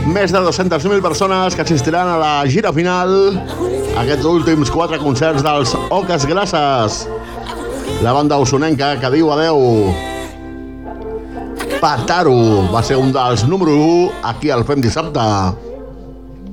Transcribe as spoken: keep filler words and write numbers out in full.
Més de dues-centes mil persones que assistiran a la gira final, aquests últims quatre concerts dels Oques Grasses, la banda usonenca que diu adeu. Petar-ho va ser un dels número u aquí al Fem Dissabte.